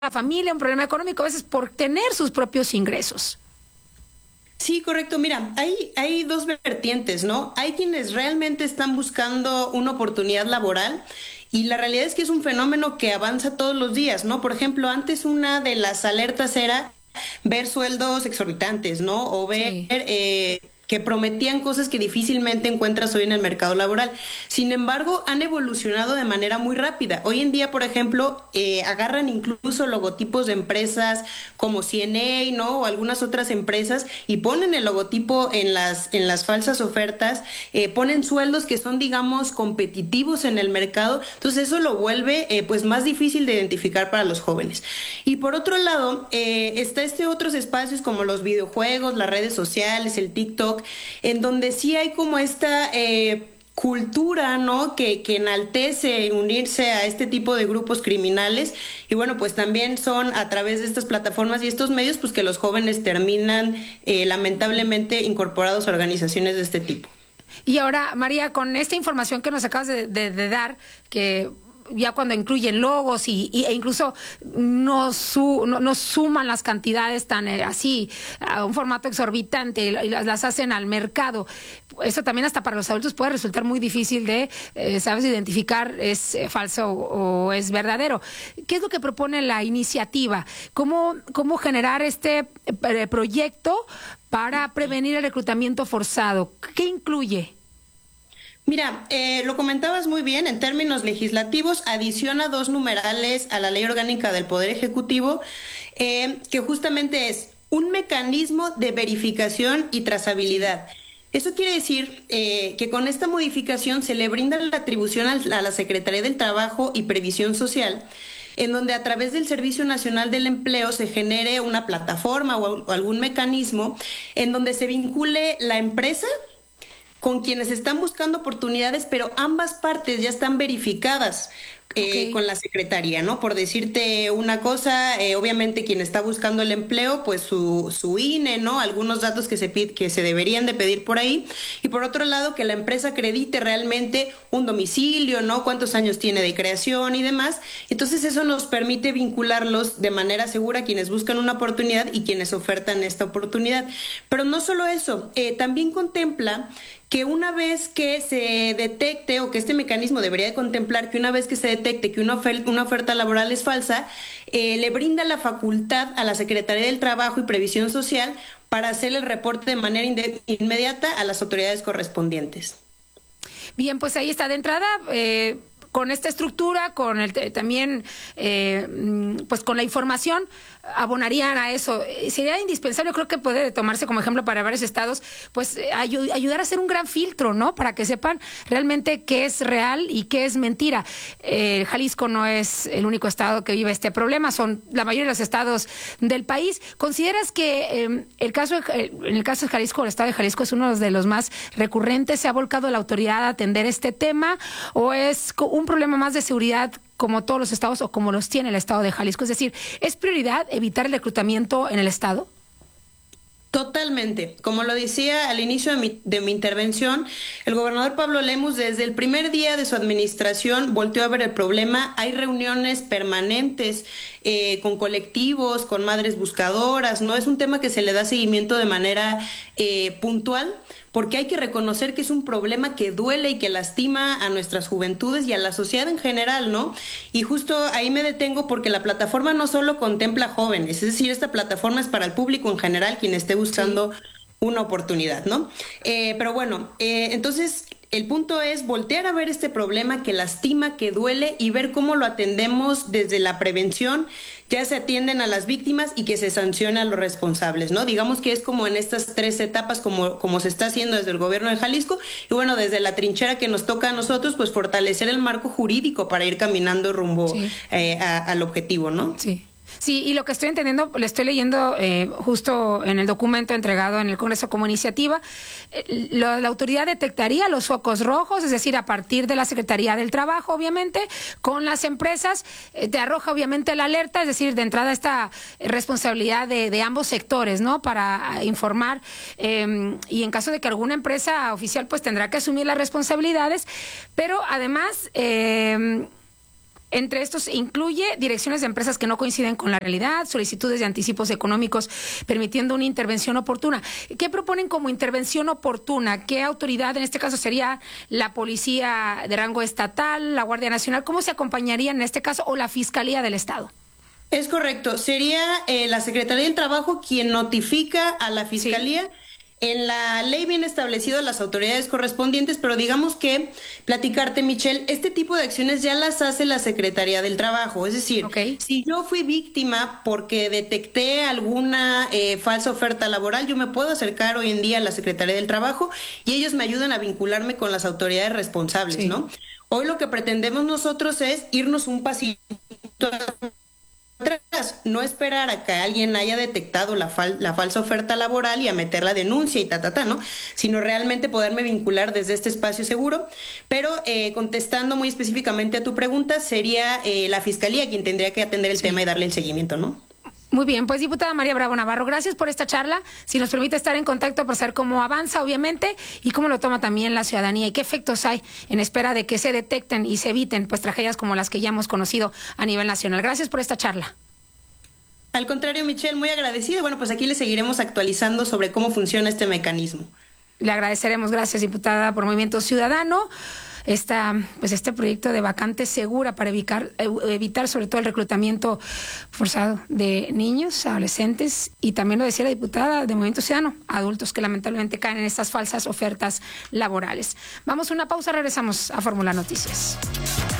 la familia, un problema económico, a veces por tener sus propios ingresos. Sí, correcto. Mira, hay dos vertientes, ¿no? Hay quienes realmente están buscando una oportunidad laboral y la realidad es que es un fenómeno que avanza todos los días, ¿no? Por ejemplo, antes una de las alertas era ver sueldos exorbitantes, ¿no? O ver Sí. que prometían cosas que difícilmente encuentras hoy en el mercado laboral. Sin embargo, han evolucionado de manera muy rápida. Hoy en día, por ejemplo, agarran incluso logotipos de empresas como CNA, ¿no? O algunas otras empresas y ponen el logotipo en las falsas ofertas, ponen sueldos que son, digamos, competitivos en el mercado. Entonces eso lo vuelve pues más difícil de identificar para los jóvenes. Y por otro lado, está otros espacios como los videojuegos, las redes sociales, el TikTok, en donde sí hay como esta cultura, ¿no? Que enaltece unirse a este tipo de grupos criminales y bueno, pues también son a través de estas plataformas y estos medios, pues que los jóvenes terminan lamentablemente incorporados a organizaciones de este tipo. Y ahora, María, con esta información que nos acabas de dar, que ya cuando incluyen logos e incluso no suman las cantidades tan así a un formato exorbitante y las hacen al mercado. Eso también hasta para los adultos puede resultar muy difícil de, sabes, identificar es falso o es verdadero. ¿Qué es lo que propone la iniciativa? ¿Cómo generar este proyecto para prevenir el reclutamiento forzado? ¿Qué incluye? Mira, lo comentabas muy bien, en términos legislativos, adiciona 2 numerales a la Ley Orgánica del Poder Ejecutivo, que justamente es un mecanismo de verificación y trazabilidad. Eso quiere decir que con esta modificación se le brinda la atribución a la Secretaría del Trabajo y Previsión Social, en donde a través del Servicio Nacional del Empleo se genere una plataforma o algún mecanismo en donde se vincule la empresa con quienes están buscando oportunidades, pero ambas partes ya están verificadas con la Secretaría, ¿no? Por decirte una cosa, obviamente quien está buscando el empleo, pues su INE, ¿no? Algunos datos que se deberían de pedir por ahí. Y por otro lado, que la empresa acredite realmente un domicilio, ¿no? Cuántos años tiene de creación y demás. Entonces eso nos permite vincularlos de manera segura a quienes buscan una oportunidad y quienes ofertan esta oportunidad. Pero no solo eso, también contempla que una vez que se detecte, o que este mecanismo debería de contemplar que una vez que se detecte que una oferta laboral es falsa, le brinda la facultad a la Secretaría del Trabajo y Previsión Social para hacer el reporte de manera inmediata a las autoridades correspondientes. Bien, pues ahí está de entrada. Con esta estructura, con también, pues con la información, abonarían a eso. Sería indispensable, creo que puede tomarse como ejemplo para varios estados, pues ayudar a hacer un gran filtro, ¿no? Para que sepan realmente qué es real y qué es mentira. Jalisco no es el único estado que vive este problema, son la mayoría de los estados del país. ¿Consideras que en el caso de Jalisco, el estado de Jalisco es uno de los más recurrentes? ¿Se ha volcado la autoridad a atender este tema o es un problema más de seguridad como todos los estados o como los tiene el estado de Jalisco? Es decir, ¿es prioridad evitar el reclutamiento en el estado? Totalmente. Como lo decía al inicio de mi intervención, el gobernador Pablo Lemus desde el primer día de su administración volteó a ver el problema. Hay reuniones permanentes con colectivos, con madres buscadoras, ¿no? Es un tema que se le da seguimiento de manera puntual, porque hay que reconocer que es un problema que duele y que lastima a nuestras juventudes y a la sociedad en general, ¿no? Y justo ahí me detengo porque la plataforma no solo contempla jóvenes, es decir, esta plataforma es para el público en general, quien esté buscando una oportunidad, ¿no? Pero bueno, entonces el punto es voltear a ver este problema que lastima, que duele y ver cómo lo atendemos desde la prevención. Ya se atienden a las víctimas y que se sanciona a los responsables, ¿no? Digamos que es como en estas 3 etapas como se está haciendo desde el gobierno de Jalisco y bueno, desde la trinchera que nos toca a nosotros, pues fortalecer el marco jurídico para ir caminando rumbo al objetivo, ¿no? Sí. Sí, y lo que estoy entendiendo, le estoy leyendo justo en el documento entregado en el Congreso como iniciativa, la autoridad detectaría los focos rojos, es decir, a partir de la Secretaría del Trabajo, obviamente, con las empresas, te arroja obviamente la alerta, es decir, de entrada esta responsabilidad de ambos sectores, ¿no? Para informar y en caso de que alguna empresa oficial pues tendrá que asumir las responsabilidades, pero además Entre estos incluye direcciones de empresas que no coinciden con la realidad, solicitudes de anticipos económicos permitiendo una intervención oportuna. ¿Qué proponen como intervención oportuna? ¿Qué autoridad, en este caso sería la Policía de rango estatal, la Guardia Nacional? ¿Cómo se acompañarían en este caso o la Fiscalía del Estado? Es correcto. Sería la Secretaría del Trabajo quien notifica a la Fiscalía. Sí. En la ley viene establecido las autoridades correspondientes, pero digamos que, platicarte, Michelle, este tipo de acciones ya las hace la Secretaría del Trabajo. Es decir, si yo fui víctima porque detecté alguna falsa oferta laboral, yo me puedo acercar hoy en día a la Secretaría del Trabajo y ellos me ayudan a vincularme con las autoridades responsables, ¿no? Hoy lo que pretendemos nosotros es irnos un pasito atrás, no esperar a que alguien haya detectado la falsa oferta laboral y a meter la denuncia y ¿no? Sino realmente poderme vincular desde este espacio seguro. Pero contestando muy específicamente a tu pregunta, sería la Fiscalía quien tendría que atender el tema y darle el seguimiento, ¿no? Muy bien, pues diputada María Bravo Navarro, gracias por esta charla. Si nos permite estar en contacto para saber cómo avanza, obviamente, y cómo lo toma también la ciudadanía y qué efectos hay en espera de que se detecten y se eviten pues tragedias como las que ya hemos conocido a nivel nacional. Gracias por esta charla. Al contrario, Michelle, muy agradecida. Bueno, pues aquí le seguiremos actualizando sobre cómo funciona este mecanismo. Le agradeceremos, gracias, diputada, por Movimiento Ciudadano. Este proyecto de vacante segura para evitar sobre todo el reclutamiento forzado de niños, adolescentes y también lo decía la diputada de Movimiento Ciudadano, adultos que lamentablemente caen en estas falsas ofertas laborales. Vamos a una pausa, regresamos a Fórmula Noticias.